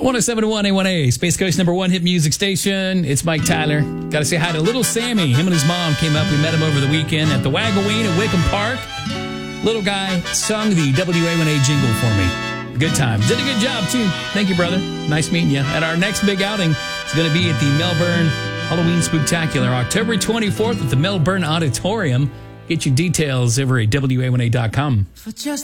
107.1 A1A, Space Coast number one hit music station. It's Mike Tyler. Got to say hi to little Sammy. Him and his mom came up. We met him over the weekend at the Wagaween at Wickham Park. Little guy sung the WA1A jingle for me. Good times. Did a good job, too. Thank you, brother. Nice meeting you. And our next big outing is going to be at the Melbourne Halloween Spooktacular, October 24th at the Melbourne Auditorium. Get your details over at WA1A.com.